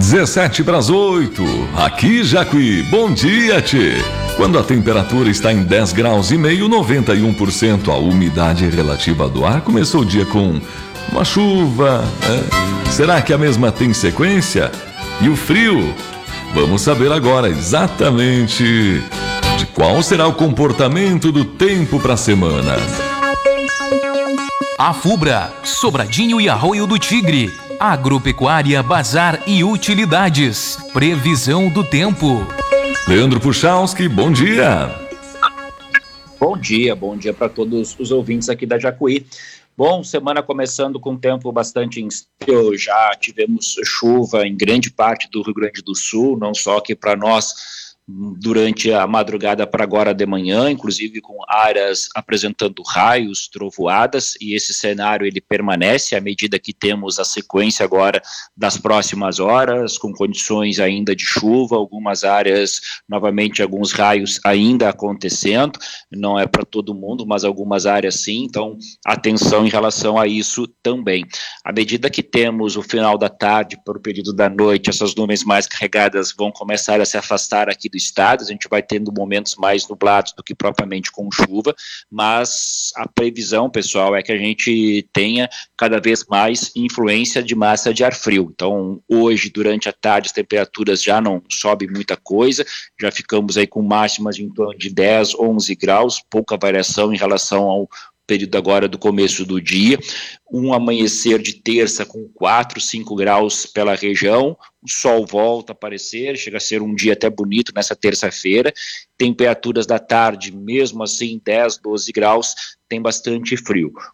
17 para as 8, aqui Jacuí, bom dia, tchê. Quando a temperatura está em 10 graus e meio, 91% a umidade relativa do ar, começou o dia com uma chuva, né? Será que a mesma tem sequência? E o frio? Vamos saber agora exatamente de qual será o comportamento do tempo para a semana. A Fubra, Sobradinho e Arroio do Tigre. Agropecuária, Bazar e Utilidades. Previsão do tempo. Leandro Puchalski, bom dia. Bom dia para todos os ouvintes aqui da Jacuí. Bom, semana começando com tempo bastante instável, já tivemos chuva em grande parte do Rio Grande do Sul, não só aqui para nós, durante a madrugada para agora de manhã, inclusive com áreas apresentando raios, trovoadas, e esse cenário ele permanece à medida que temos a sequência agora das próximas horas, com condições ainda de chuva, algumas áreas, novamente, alguns raios ainda acontecendo, não é para todo mundo, mas algumas áreas sim, então atenção em relação a isso também. À medida que temos o final da tarde para o período da noite, essas nuvens mais carregadas vão começar a se afastar aqui do estado, a gente vai tendo momentos mais nublados do que propriamente com chuva, mas a previsão, pessoal, é que a gente tenha cada vez mais influência de massa de ar frio. Então, hoje, durante a tarde, as temperaturas já não sobem muita coisa, já ficamos aí com máximas em torno de 10, 11 graus, pouca variação em relação ao período agora do começo do dia, um amanhecer de terça com 4, 5 graus pela região, o sol volta a aparecer, chega a ser um dia até bonito nessa terça-feira, temperaturas da tarde, mesmo assim 10, 12 graus, tem bastante frio.